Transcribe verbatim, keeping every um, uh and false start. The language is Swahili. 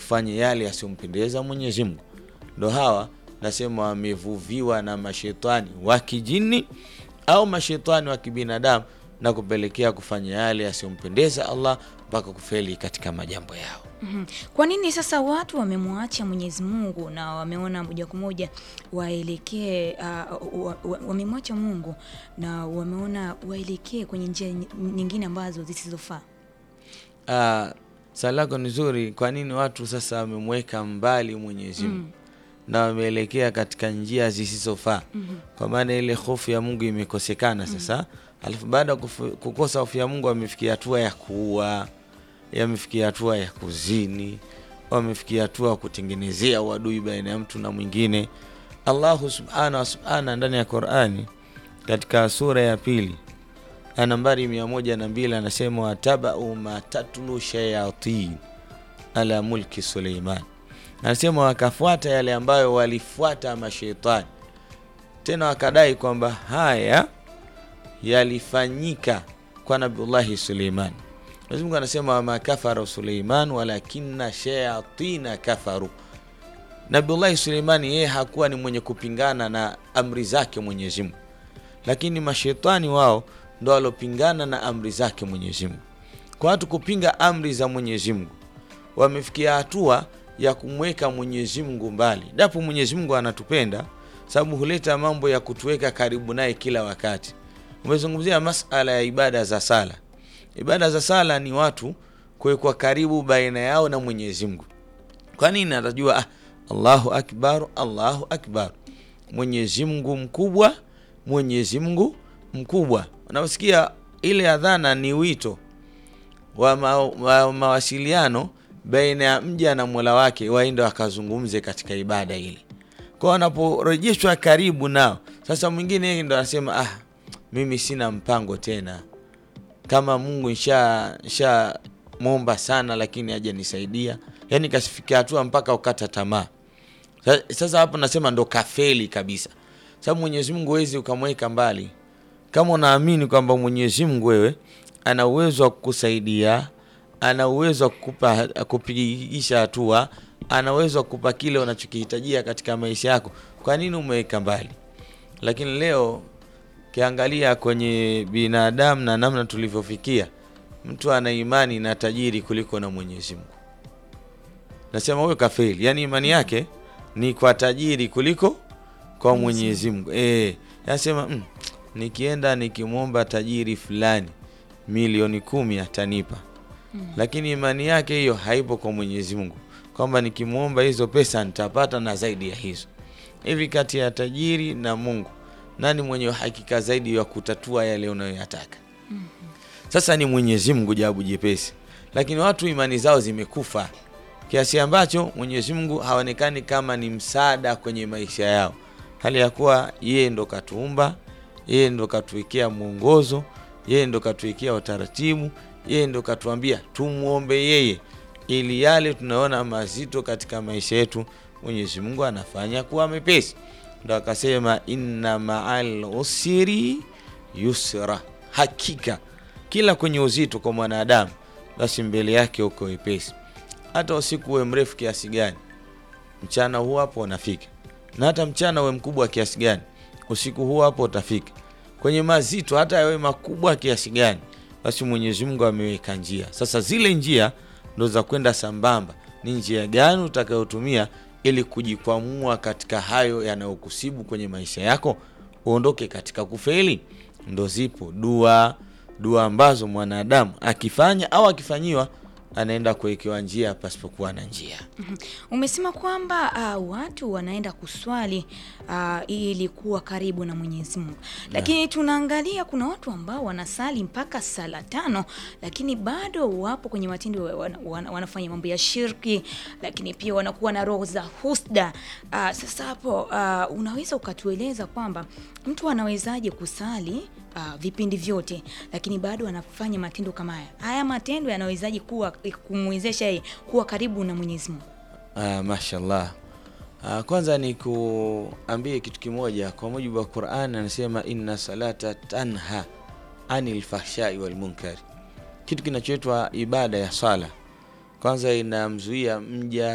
kufanya yale yasiyompendeza Mwenyezi Mungu. Ndio hawa nasema wamevuviwa na mashetani wa kijini au mashetani wa kibinadamu na kupelekea kufanya yale yasiyompendeza Allah mpaka kufeli katika majambo yao. Mm-hmm. Kwa nini sasa watu wamemwacha Mwenyezi Mungu na wameona moja kwa moja waelekee uh, wamemwacha Mungu na wameona waelekee kwenye njia nyingine ambazo zisizofaa? Ah, uh, salako nzuri. Kwa nini watu sasa wamemweka mbali Mwenyezi Mungu mm. na wameelekea katika njia zisizofaa? Mm-hmm. Kwa maana ile hofu ya Mungu imekosekana sasa. Mm-hmm. Alafu baada kukosa hofu ya Mungu wamefikia hatua ya kuua, yamefikia hatua ya kuzini, wamefikia hatua ya kutengenezea uadui baina ya mtu na mwingine. Allah subhanahu wa subhana ndani ya Qur'ani katika sura ya pili nambari mia moja na mbili anasema watabau ma tatlu shayatin ala mulki Suleiman. Anasema wakafuata yale ambayo walifuata mashaitani, tena wakadai kwamba haya yalifanyika kwa Nabiullahi Suleiman. Mwenyezi Mungu anasema ma kafara Suleiman walakinna shayatina kafaru. Nabiullahi Suleiman yeye hakuwa ni mwenye kupingana na amri zake Mwenyezi Mungu, lakini mashaitani wao ndio walopingana na amri zake Mwenyezi Mungu. Kwa watu kupinga amri za Mwenyezi Mungu wamefikia hatua ya kumweka Mwenyezi Mungu mbali. Dapo Mwenyezi Mungu anatupenda sababu huleta mambo ya kutuweka karibu naye kila wakati. Umezungumzia masala ya ibada za sala. Ibada za sala ni watu kuwekwa karibu baina yao na Mwenyezi Mungu. Kwa nini? Atajua ah, Allahu akbar, Allahu akbar, Mwenyezi Mungu mkubwa, Mwenyezi Mungu mkubwa. Unasikia ile adhana ni wito wa, ma, wa mawasiliano baina ya mja na Mola wake, waende wakazungumze katika ibada ile. Kwa wanaporejeshwa karibu nao, sasa mwingine ndo anasema ah, mimi sina mpango tena, kama Mungu insha insha muomba sana lakini hajanisaidia. Yaani kasifikia hatua mpaka ukata tamaa. Sasa hapo nasema ndo kafeli kabisa. Sababu Mwenyezi Mungu hawezi ukamweka mbali. Kama unaamini kwamba Mwenyezi Mungu wewe ana uwezo wa kukusaidia, ana uwezo wa kukupa kupigisha hatua, ana uwezo wa kukupa kile unachokihitajia katika maisha yako, kwa nini umeweka mbali? Lakini leo kiangalia kwenye binadamu na namna tulivyofikia, mtu ana imani na tajiri kuliko na Mwenyezi Mungu. Nasema huyo kafeli. Yaani imani yake ni kwa tajiri kuliko kwa Mwenyezi Mungu. Eh, nasema mm, nikienda nikimwomba tajiri fulani milioni kumi atanipa. Mm. Lakini imani yake hiyo haipo kwa Mwenyezi Mungu, kwamba nikimwomba hizo pesa nitapata na zaidi ya hizo. Hivi kati ya tajiri na Mungu, nani mwenye hakika zaidi ya kutatua yale unayoyataka? Mm-hmm. Sasa ni Mwenyezi Mungu, jawabu jepesi. Lakini watu imani zao zimekufa kiasi ambacho Mwenyezi Mungu haonekani kama ni msaada kwenye maisha yao, hali ya kuwa yeye ndo katuumba, yeye ndo katuwekea mwongozo, yeye ndo katuwekea utaratibu, yeye ndo katuambia tumuombe yeye ili yale tunaona mazito katika maisha yetu Mwenyezi Mungu anafanya kuwa mepesi. Ndio akasema inna ma'al usri yusra, hakika kila kwenye uzito kwa mwanadamu basi mbele yake uko wepesi. Hata usiku uwe mrefu kiasi gani, mchana huu hapo unafika. Na hata mchana uwe mkubwa kiasi gani, usiku huu hapo utafika. Kwenye mazito hata yawe makubwa kiasi gani, basi Mwenyezi Mungu ameweka njia. Sasa zile njia ndo za kwenda sambamba. Ni njia gani utakayotumia ili kujikwamua katika hayo yanayokusibu kwenye maisha yako, uondoke katika kufeli? Ndo zipo dua, dua ambazo mwanadamu akifanya au akifanyiwa anaenda kuwekewa njia pasipokuwa na njia. Mm-hmm. Umesema kwamba uh, watu wanaenda kuswali uh, ili kuwa karibu na Mwenyezi Mungu. Lakini yeah, tunaangalia kuna watu ambao wanasali mpaka sala tano lakini bado wapo kwenye matendo wana, wana, wanafanya mambo ya shirki, lakini pia wanakuwa na roho za husda. Uh, sasa hapo uh, unaweza ukatueleza kwamba mtu anawezaje kusali Uh, vipindi vyote lakini bado anafanya matendo kama haya? Haya matendo yanawezaje kuwa kumwezesha yeye kuwa karibu na Mwenyezi Mungu? Ah, mashallah. Ah, kwanza ni kuambie kitu kimoja. Kwa mujibu wa Qur'an anasema inna salata tanha anil fahsha'i wal munkar. Kitu kinachoitwa ibada ya sala kwanza inamzuia mja